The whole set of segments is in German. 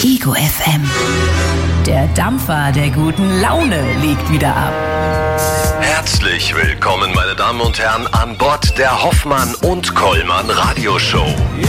Ego FM. Der Dampfer der guten Laune legt wieder ab. Herzlich willkommen, meine Damen und Herren, an Bord der Hoffmann und Kollmann Radioshow.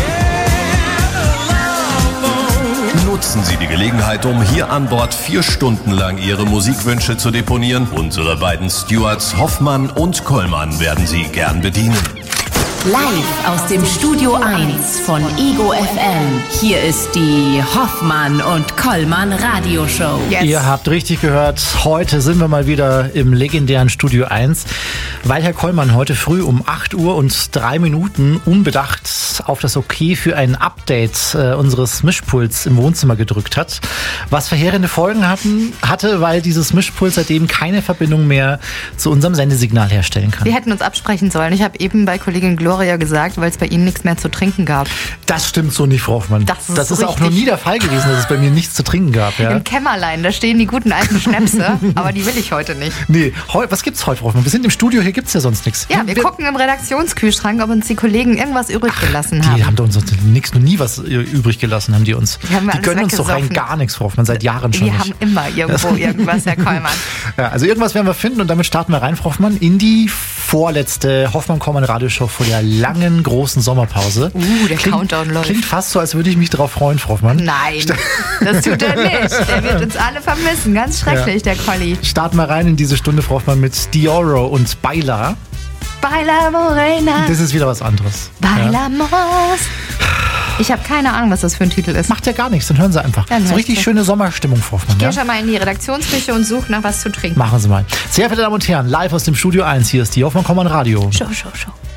Nutzen Sie die Gelegenheit, um hier an Bord 4 Stunden lang Ihre Musikwünsche zu deponieren. Unsere beiden Stewards Hoffmann und Kollmann werden Sie gern bedienen. Live aus dem Studio 1 von Ego FM. Hier ist die Hoffmann und Kollmann Radioshow. Yes. Ihr habt richtig gehört, heute sind wir mal wieder im legendären Studio 1, weil Herr Kollmann heute früh um 8 Uhr und 3 Minuten unbedacht auf das Okay für ein Update unseres Mischpuls im Wohnzimmer gedrückt hat, was verheerende Folgen hatte, weil dieses Mischpult seitdem keine Verbindung mehr zu unserem Sendesignal herstellen kann. Wir hätten uns absprechen sollen. Ich habe eben bei Kollegin Gloria gesagt, weil es bei Ihnen nichts mehr zu trinken gab. Das stimmt so nicht, Frau Hoffmann. Das ist auch noch nie der Fall gewesen, dass es bei mir nichts zu trinken gab. Ja. Im Kämmerlein, da stehen die guten alten Schnäpse, aber die will ich heute nicht. Nee, was gibt's heute, Frau Hoffmann? Wir sind im Studio, hier gibt's ja sonst nichts. Ja, wir gucken im Redaktionskühlschrank, ob uns die Kollegen irgendwas übrig gelassen haben. Die haben uns noch nie was übrig gelassen, haben die uns. Die gönnen uns doch rein gar nichts, Frau Hoffmann, seit Jahren schon. Wir haben immer irgendwo irgendwas, Herr Kollmann. Ja, also irgendwas werden wir finden und damit starten wir rein, Frau Hoffmann, in die vorletzte Hoffmann-Kollmann-Radioshow vor der langen, großen Sommerpause. Der Countdown läuft. Klingt fast so, als würde ich mich darauf freuen, Frau Hoffmann. Nein, das tut er nicht. Der wird uns alle vermissen. Ganz schrecklich, der Colli. Starten wir rein in diese Stunde, Frau Hoffmann, mit Dioro und Baila. Baila Morena. Das ist wieder was anderes. Bailamos. Ich habe keine Ahnung, was das für ein Titel ist. Macht ja gar nichts, dann hören Sie einfach. So richtig schöne Sommerstimmung, Frau Hoffmann. Ich gehe schon mal in die Redaktionsküche und suche nach was zu trinken. Machen Sie mal. Sehr verehrte Damen und Herren, live aus dem Studio 1, hier ist die Hoffmann-Kollmann Radio. Show.